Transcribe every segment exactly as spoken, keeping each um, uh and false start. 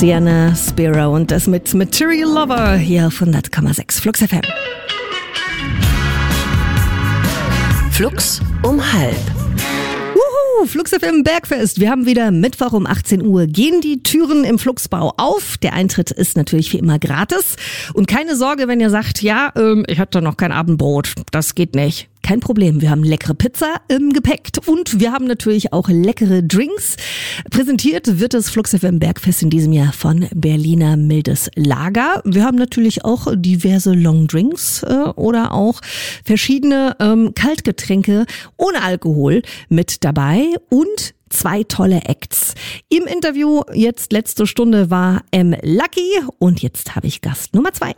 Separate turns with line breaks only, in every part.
Sienna Spiro und das mit Material Lover hier auf hundert Komma sechs Flux F M.
Flux um halb.
Wuhu, Flux F M Bergfest. Wir haben wieder Mittwoch um achtzehn Uhr. Gehen die Türen im Fluxbau auf. Der Eintritt ist natürlich wie immer gratis. Und keine Sorge, wenn ihr sagt, ja, ähm, ich hatte noch kein Abendbrot. Das geht nicht. Kein Problem, wir haben leckere Pizza im Gepäck und wir haben natürlich auch leckere Drinks. Präsentiert wird das Flux F M Bergfest in diesem Jahr von Berliner Mildes Lager. Wir haben natürlich auch diverse Longdrinks äh, oder auch verschiedene ähm, Kaltgetränke ohne Alkohol mit dabei und zwei tolle Acts. Im Interview jetzt letzte Stunde war M. Lucky und jetzt habe ich Gast Nummer zwei.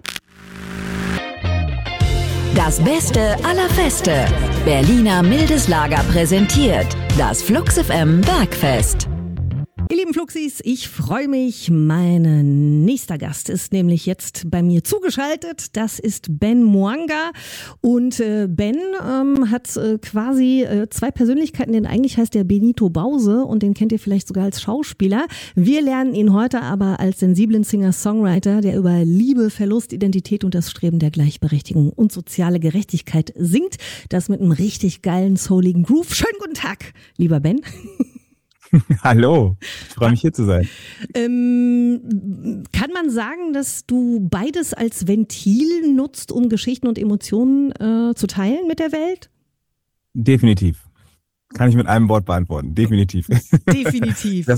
Das Beste aller Feste. Berliner Mildes Lager präsentiert das Flux F M Bergfest.
Ihr lieben Fluxis, ich freue mich. Mein nächster Gast ist nämlich jetzt bei mir zugeschaltet. Das ist Ben Mwanga. Und äh, Ben ähm, hat äh, quasi äh, zwei Persönlichkeiten, denn eigentlich heißt er Benito Bause und den kennt ihr vielleicht sogar als Schauspieler. Wir lernen ihn heute aber als sensiblen Singer-Songwriter, der über Liebe, Verlust, Identität und das Streben der Gleichberechtigung und soziale Gerechtigkeit singt. Das mit einem richtig geilen, souligen Groove. Schönen guten Tag, lieber Ben.
Hallo, ich freue mich hier zu sein.
Ähm, kann man sagen, dass du beides als Ventil nutzt, um Geschichten und Emotionen äh, zu teilen mit der Welt?
Definitiv. Kann ich mit einem Wort beantworten. Definitiv.
Definitiv.
Das